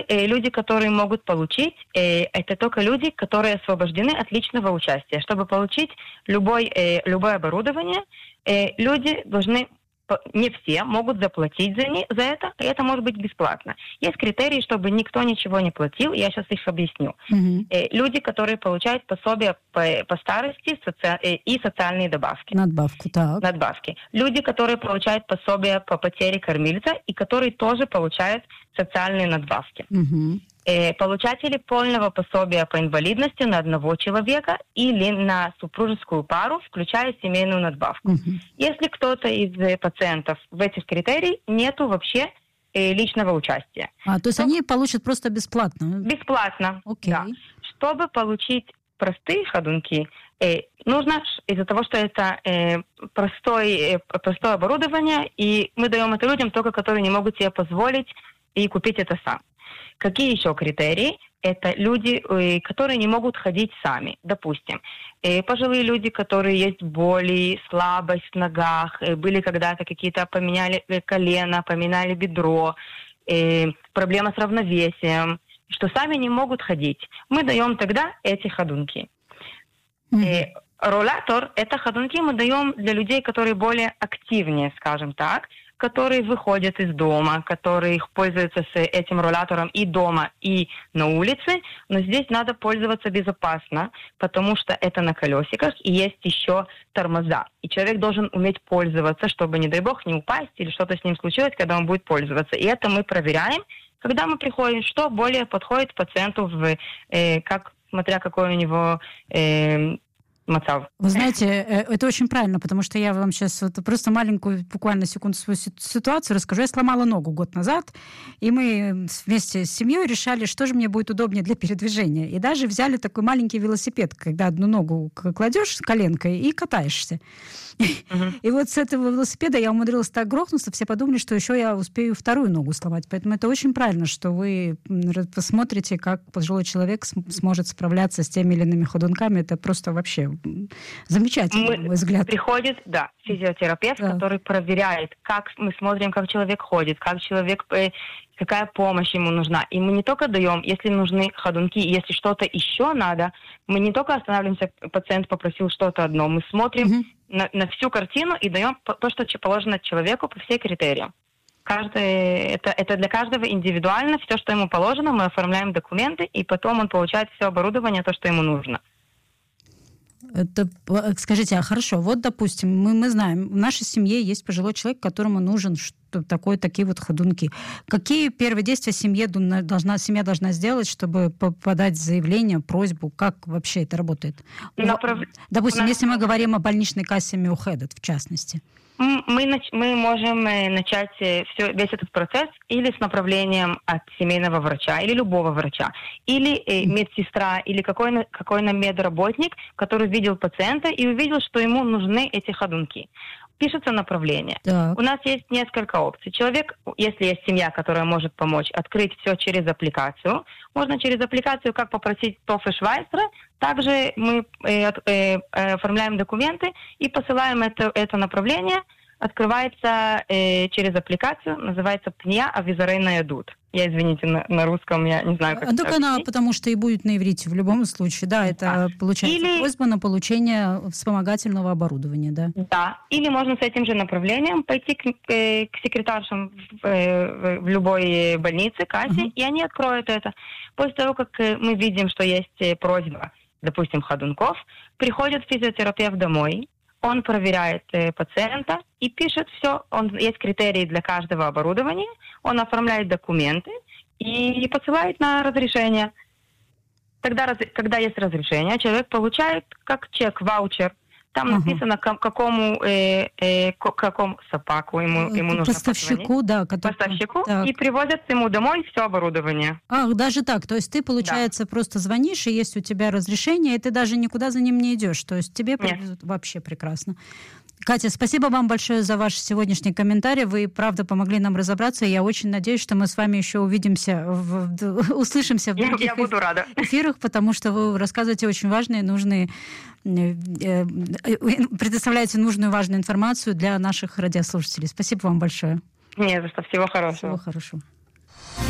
Второй, люди, которые могут получить, это только люди, которые освобождены от личного участия. Чтобы получить любое оборудование, люди должны, не все могут заплатить за это, и это может быть бесплатно. Есть критерии, чтобы никто ничего не платил, я сейчас их объясню. Люди, которые получают пособие по старости и социальные добавки. Надбавку, так. Надбавки. Люди, которые получают пособие по потере кормильца и которые тоже получают социальные надбавки. Получатели полного пособия по инвалидности на одного человека или на супружескую пару, включая семейную надбавку. Если кто-то из пациентов в этих критериях, нету вообще личного участия. То есть они получат просто бесплатно? Бесплатно, Окей. да. Чтобы получить простые ходунки, нужно, из-за того, что это простое оборудование, и мы даем это людям только, которые не могут себе позволить и купить это сам. Какие еще критерии? Это люди, которые не могут ходить сами. Допустим, пожилые люди, которые есть боли, слабость в ногах, были когда-то какие-то, поменяли колено, поменяли бедро, проблема с равновесием, что сами не могут ходить. Мы даем тогда эти ходунки. Роллатор – это ходунки мы даем для людей, которые более активнее, скажем так, которые выходят из дома, которые пользуются с этим роллятором и дома, и на улице. Но здесь надо пользоваться безопасно, потому что это на колесиках, и есть еще тормоза. И человек должен уметь пользоваться, чтобы, не дай бог, не упасть или что-то с ним случилось, когда он будет пользоваться. И это мы проверяем, когда мы приходим, что более подходит пациенту, смотря какой у него мацав. Вы знаете, это очень правильно, потому что я вам сейчас просто маленькую, буквально секунду, свою ситуацию расскажу. Я сломала ногу год назад, и мы вместе с семьей решали, что же мне будет удобнее для передвижения. И даже взяли такой маленький велосипед, когда одну ногу кладешь коленкой и катаешься. И вот с этого велосипеда я умудрилась так грохнуться, все подумали, что еще я успею вторую ногу сломать. Поэтому это очень правильно, что вы посмотрите, как пожилой человек сможет справляться с теми или иными ходунками. Это просто вообще замечательно, на мой взгляд. Приходит, физиотерапевт, который проверяет, мы смотрим, как человек ходит, какая помощь ему нужна. И мы не только даем, если нужны ходунки, если что-то еще надо, мы не только останавливаемся, пациент попросил что-то одно, мы смотрим на всю картину и даем то, что положено человеку по всем критериям. Это для каждого индивидуально, все, что ему положено, мы оформляем документы, и потом он получает все оборудование, то, что ему нужно. Скажите, хорошо, вот, допустим, мы знаем, в нашей семье есть пожилой человек, которому нужен такие вот ходунки. Какие первые действия семья должна сделать, чтобы подать заявление, просьбу? Как вообще это работает? Допустим, если мы говорим о больничной кассе Миохедет, в частности. Мы можем начать весь этот процесс или с направлением от семейного врача, или любого врача, или медсестра, или какой-то медработник, который видел пациента и увидел, что ему нужны эти ходунки. Пишется направление. Так. У нас есть несколько опций. Человек, если есть семья, которая может помочь, открыть все через аппликацию. Можно через аппликацию, как попросить Тофе Швайцера. Также мы оформляем документы и посылаем это направление. Открывается через аппликацию, называется «Пния Авизарейная Дуд». Я, извините, на русском я не знаю, как это так она, потому что и будет на иврите в любом случае, это получается просьба на получение вспомогательного оборудования, да? Да, или можно с этим же направлением пойти к секретаршам в любой больнице, кассе, и они откроют это. После того, как мы видим, что есть просьба, допустим, ходунков, приходит физиотерапевт домой, он проверяет пациента и пишет все. Есть критерии для каждого оборудования. Он оформляет документы и посылает на разрешение. Тогда, когда есть разрешение, человек получает как чек, ваучер. Там написано, к какому сапаку ему нужно поставщику, поставщику, и привозят ему домой все оборудование. Даже так? То есть ты, получается, просто звонишь, и есть у тебя разрешение, и ты даже никуда за ним не идешь. То есть тебе привезут. Вообще прекрасно. Катя, спасибо вам большое за ваш сегодняшний комментарий. Вы, правда, помогли нам разобраться. Я очень надеюсь, что мы с вами еще услышимся в других эфирах, потому что вы рассказываете очень важные, нужные, предоставляете нужную, важную информацию для наших радиослушателей. Спасибо вам большое. Не за что. Всего хорошего. Всего хорошего.